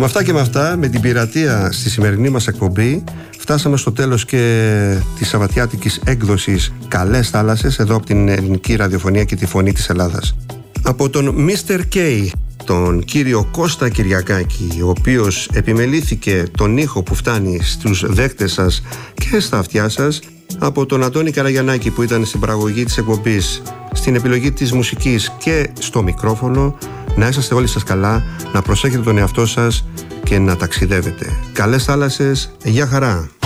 Με αυτά και με αυτά, με την πειρατεία στη σημερινή μας εκπομπή, φτάσαμε στο τέλος και της σαββατιάτικης έκδοσης Καλές Θάλασσες, εδώ από την Ελληνική Ραδιοφωνία και τη Φωνή της Ελλάδας. Από τον Mr. K, τον κύριο Κώστα Κυριακάκη, ο οποίος επιμελήθηκε τον ήχο που φτάνει στους δέκτες σας και στα αυτιά σας, από τον Αντώνη Καραγιαννάκη που ήταν στην παραγωγή της εκπομπής, στην επιλογή της μουσικής και στο μικρόφωνο. Να είσαστε όλοι σας καλά, να προσέχετε τον εαυτό σας και να ταξιδεύετε. Καλές θάλασσες, γεια χαρά!